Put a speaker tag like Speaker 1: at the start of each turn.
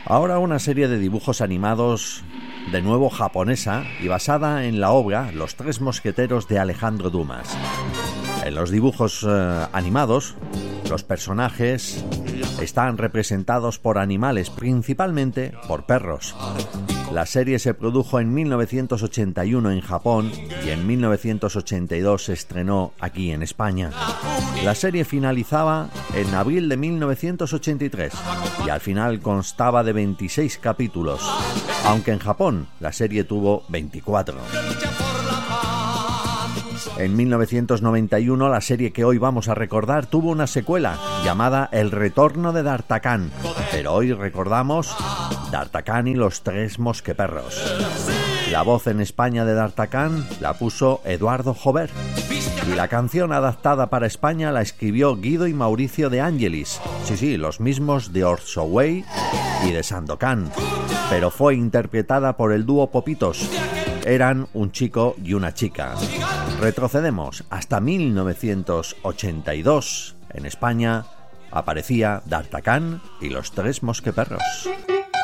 Speaker 1: Ahora una serie de dibujos animados, de nuevo japonesa y basada en la obra Los Tres Mosqueteros de Alejandro Dumas. En los dibujos animados, los personajes están representados por animales, principalmente por perros. La serie se produjo en 1981 en Japón y en 1982 se estrenó aquí en España. La serie finalizaba en abril de 1983 y al final constaba de 26 capítulos, aunque en Japón la serie tuvo 24. En 1991 la serie que hoy vamos a recordar tuvo una secuela llamada El Retorno de D'Artagnan, pero hoy recordamos D'Artagnan y los Tres Mosqueperros. La voz en España de D'Artagnan la puso Eduardo Jover y la canción adaptada para España la escribió Guido y Mauricio de Angelis, sí, los mismos de Orso Way y de Sandokan, pero fue interpretada por el dúo Popitos. Eran un chico y una chica. Retrocedemos hasta 1982. En España aparecía D'Artagnan y los Tres Mosqueperros.